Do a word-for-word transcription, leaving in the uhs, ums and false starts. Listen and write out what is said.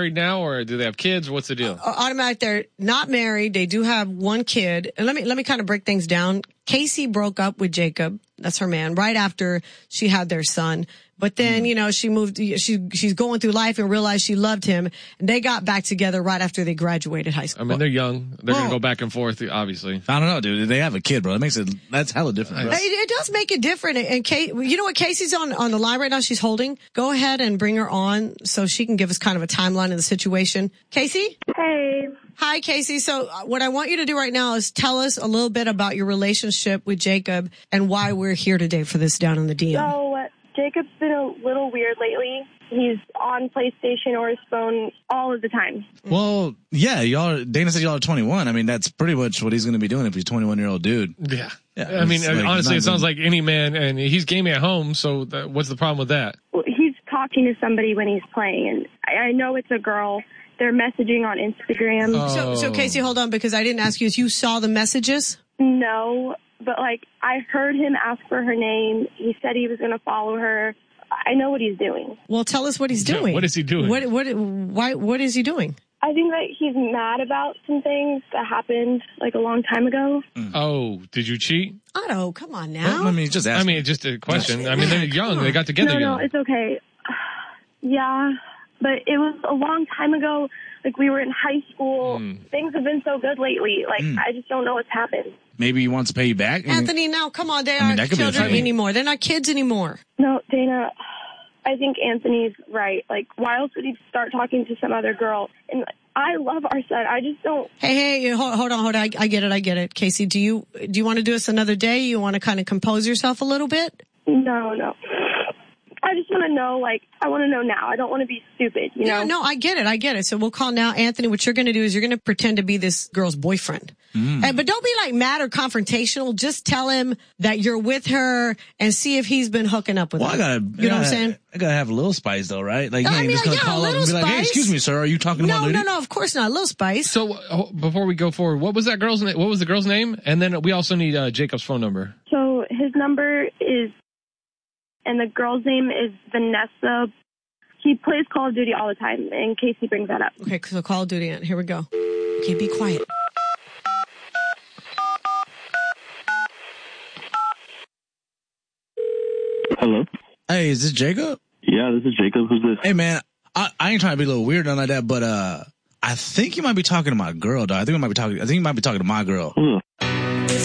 married now, or do they have kids? What's the deal? Uh, automatic, they're not married. They do have one kid. And let me let me kind of break things down. Casey broke up with Jacob. That's her man. Right after she had their son. But then, you know, she moved, she, she's going through life and realized she loved him. And they got back together right after they graduated high school. I mean, they're young. They're going to go back and forth, obviously. I don't know, dude. They have a kid, bro. That makes it, that's hella different, bro. It, it does make it different. And Kate, you know what? Casey's on, on the line right now. She's holding. Go ahead and bring her on so she can give us kind of a timeline of the situation. Casey? Hey. Hi, Casey. So uh, what I want you to do right now is tell us a little bit about your relationship with Jacob and why we're here today for this down in the D M. So, uh, Jacob's been a little weird lately. He's on PlayStation or his phone all of the time. Well, yeah, y'all, Dana said y'all are twenty-one. I mean, that's pretty much what he's going to be doing if he's a twenty-one-year-old dude. Yeah. Yeah. I mean, like, honestly, it sounds good. like any man, and he's gaming at home, so that, what's the problem with that? Well, he's talking to somebody when he's playing, and I, I know it's a girl. They're messaging on Instagram. Oh. So, so Casey, hold on, because I didn't ask you if you saw the messages. No, but like I heard him ask for her name. He said he was going to follow her. I know what he's doing. Well, tell us what he's Yeah, doing. what is he doing? What, what, why, what is he doing? I think that he's mad about some things that happened like a long time ago. Oh, did you cheat? Otto, come on now. Well, I mean, just ask I mean, just a question. I mean, they're young. They got together No, young. no, it's okay. Yeah, but it was a long time ago. Like we were in high school. Mm. Things have been so good lately. Like Mm. I just don't know what's happened. Maybe he wants to pay you back. I mean, Anthony, now, come on. They I mean, aren't that could be a children thing. anymore. They're not kids anymore. No, Dana, I think Anthony's right. Like, why else would he start talking to some other girl? And I love our son. I just don't. Hey, hey, hold, hold on, hold on. I, I get it, I get it. Casey, do you do you want to do this another day? You want to kind of compose yourself a little bit? No, no. I just want to know, like, I want to know now. I don't want to be stupid, you know? Yeah, no, I get it, I get it. So we'll call now. Anthony, what you're going to do is you're going to pretend to be this girl's boyfriend. Mm. And, but don't be like mad or confrontational. Just tell him that you're with her and see if he's been hooking up with well, her. I gotta, you know what I'm saying? I gotta have a little spice though, right? Like, I you ain't mean, just like, gonna yeah, call a up and be little like, hey, spice. excuse me, sir, are you talking to No, my lady? no, no, of course not. A little spice. So uh, before we go forward, what was that girl's name? What was the girl's name? And then we also need uh, Jacob's phone number. So his number is, and the girl's name is Vanessa. He plays Call of Duty all the time, in case he brings that up. Okay, so Call of Duty. Here we go. Okay, be quiet. Hello? Hey, is this Jacob? Yeah, this is Jacob. Who's this? Hey, man, I, I ain't trying to be a little weird or nothing like that, but uh, I think you might be talking to my girl, dog. I think you might be talking. I think you might be talking to my girl. Who the